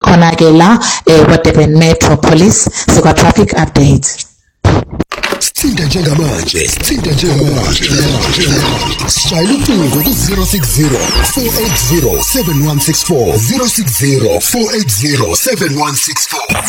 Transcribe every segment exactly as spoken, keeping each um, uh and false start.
khona ke la Durban Metropolis sikwa traffic updates. Sithinta njengamanje, sithinta njengamanje. Shayela ucingo ku zero six zero four eight zero seven one six four zero six zero four eight zero seven one six four.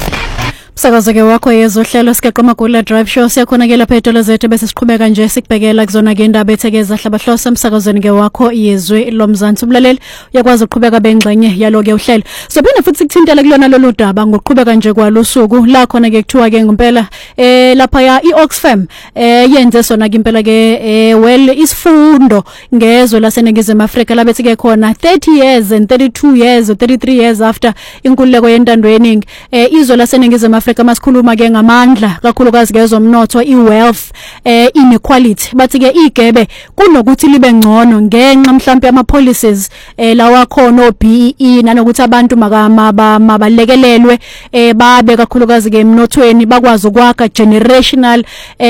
Sakazeke wakho yezohlelo sikeqoma kula drive show siyakhona ke lapha etolo zethu bese siqhubeka nje sikubhekela kuzona ke indaba ethekeza hlabahlosa emsakazweni ke wakho yezwe lomzansi umlaleli uyakwazi ukuqhubeka bengxenye yaloke uhlelo sophinde futhi sikuthintele kulona lolu daba ngokuqhubeka nje kwalosuku la khona ke kuthiwa ke ngempela eh lapha ya iOxfam eh yenze sona ke impela ke eh well isifundo ngezwe laseNingizimu Afrika labethi ke khona thirty years and thirty-two years or thirty-three years after inkululeko yentando yeningi eh izwe laseNingizimu Afrika masikhuluma ke ngamandla kakhulukazi ngezomnotho iwealth eh inequality bathi ke igebe kunokuthi libe ngcono ngenxa mhlawumbe ama policies eh lawa khona o B E E nanokuthi abantu makama mabalekelelwe eh babe kakhulukazi ke emnothweni bakwazi ukwakha generational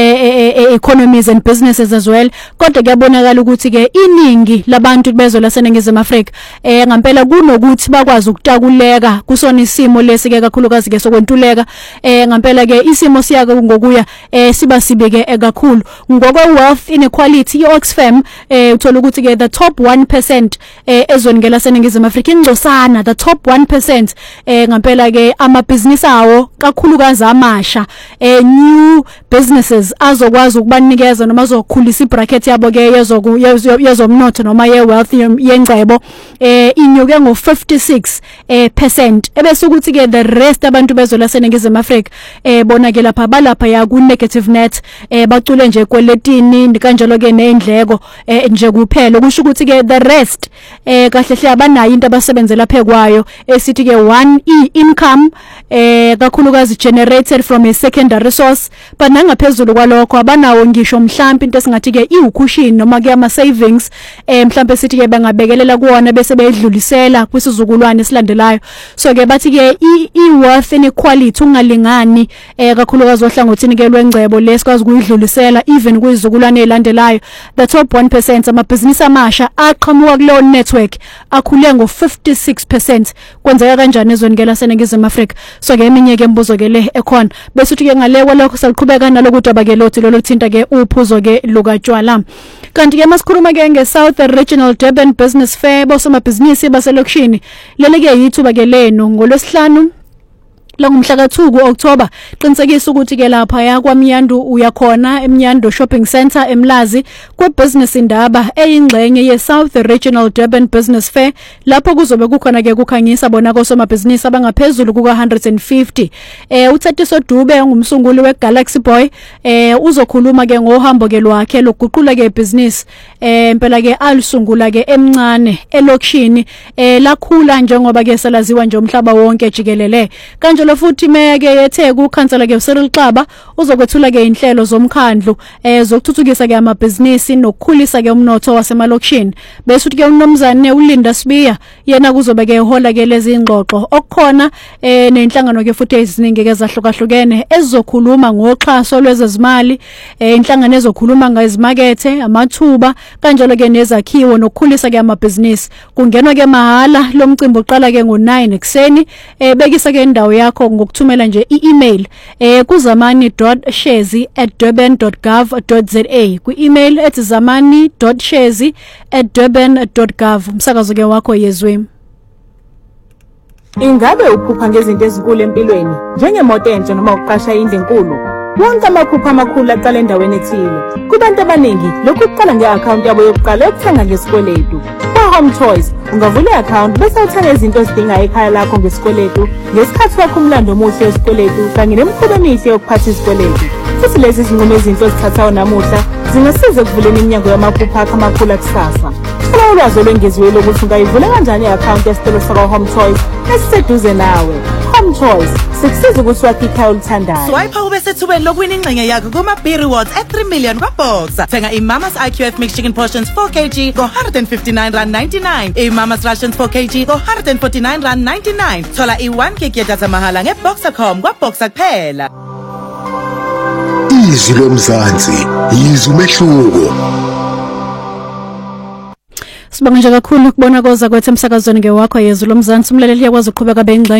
eh economies and businesses as well kodwa kuyabonakala ukuthi ke iningi labantu bezwe laseNingizimu Afrika eh ngempela kunokuthi bakwazi ukutakuleka kusona isimo lesi ke kakhulukazi ke sokwentuleka eh ngempela ke isimo siyake ngokuya eh siba sibeke kakhulu ngokwe wealth inequality iOxfam eh uthola ukuthi ke the top one percent eh ezweni ngela seNingizimu Afrika ingcosana the top one percent eh ngempela ke ama business awo kakhulukazi amasha eh new businesses azokwazi ukubanikeza noma azokhulisa ibracket yabo ke yezoku yezomnotho noma ye wealth yengcebo eh inyuke ngo fifty-six eh percent ebese ukuthi ke the rest abantu bezwe laseNingizimu Afrika eh bona ke lapha balapha ya ku negative net eh bacule nje kweletini kanjalo ke neindleko eh nje kuphela kusho ukuthi ke the rest eh kahle hle abanayo into abasebenzela phekwayo esithi ke one e income eh kakhulukazi generated from a secondary source but nangaphezulu kwalokho abanawo ngisho mhlawumbe into esingathi ke iwukushini noma ke ama savings eh mhlawumbe sithi ke bangabekelela kuona bese beyidlulisela kwisizukulwane esilandelayo so ke bathi ke i worth inequality ungalingani eh kakhulukazi ohlangothini ke lwengcebo lesikwazi kuyidlulisela even kwizizukulwane ezilandelayo the top one percent amabhizinisi amasha aqhamuka kuleyo network akhule ngo fifty-six percent kwenzeka kanjani ezweni ke laseNingizimu Afrika so ke eminye ke imbuzo ke le ekhona bese uthi ke ngale kwalokho saliqhubeka nalokuthi abake lothi lolo thinta ke uphuzo ke lukatshwala kanti ke masikhuluma ke nge South Regional Durban Business Fair bosomabhizinisi baselokishini lele ke yithuba ke leno ngolwesihlanu langumhla ka two ku October qinisekisa ukuthi ke lapha ya kwaMnyandu uyakhona eMnyandu Shopping Center eMlazi ku business indaba eyingxenye ye South Regional Durban Business Fair lapho kuzobe kukhona ke kukhanyisa bona kosomabhizinisi abangaphezulu kuka one hundred fifty eh uThatiso Dube ngumsunguli weGalaxy Boy eh uzokhuluma ke ngohambo ke lwakhe lokuguqula ke business eh impela ke alisungula ke emncane elokishini eh lakhula njengoba ke selaziwa nje umhlaba wonke jikelele kanjalo futhi meke yethe kuKhansela ke Cyril Xaba uzokwethula ke inhlelo zomkhandlu eh zokuthuthukisa ke amabhizinisi nokukhulisa ke umnotho wasemalokishini bese uthi ke unomzane uLinda Sibiya yena kuzobe ke ehola ke lezi ingxoxo okukhona eh nenhlangano ke futhi eziningi ke zahlukahlukene ezizokhuluma ngoxhaso lwezezimali eh inhlangano ezokhuluma ngazimakethe amathuba kanjalo ke nezakhiwo nokukhulisa ke amabhizinisi kungenwa ke mahala lo mcimbi uqala ke ngo nine ekseni eh bekisa ke indawo yakho ngokuthumela nje i-email eh kuzamani dot shezi at durban dot gov dot za ku-email ethi zamani dot shezi at durban dot gov umsakazo ke wakho yezwe. Ingabe uphupha ngezinto ezinkulu empilweni njengemoto entsha noma ukuqasha indlu enkulu? Wonke amaphupha amakhulu aqala endaweni ethile. Kubantu abaningi lokhu kuqala nge-account yabo yokuqala yokuthenga ngesikweletu. Home Choice ungavula i-account bese uthenga izinto ezidinga ekhaya lakho ngesikweletu ngesikhathi wakho umlando omuhle wesikweletu kanye nemikhuba emihle yokuphatha isikweletu. Futhi lezi zinqumo ezinto ezithathayo namuhla zingasiza ekuvuleni iminyango yamaphupha akho amakhulu akusasa. Thola ulwazi olwengeziwe lokuthi ungayivula kanjani i-account yesitolo sakwa Home Choice esiseduze nawe. Home Choice sikusiza ukuthi wakhe ikhaya olithandayo. Swipe ube sethubeni lokwini ingxenye yakho kuma-B Rewards at three million kwaBoxer. Thenga i-Mama's I Q F mixed chicken portions four kilograms go one hundred fifty-nine rand ninety-nine. I-Mama's rations four kilograms go one hundred forty-nine rand ninety-nine. Thola i-one gig yedatha mahala ngeBoxer dot com kwaBoxer kuphela. Izwi lomzansi, izwi umehluko. Sibonga nje kakhulu ukubona koza kwethu emsakazweni ngewakho yezwe lomzansi umlaleli yakwazi ukuqhubeka bengxa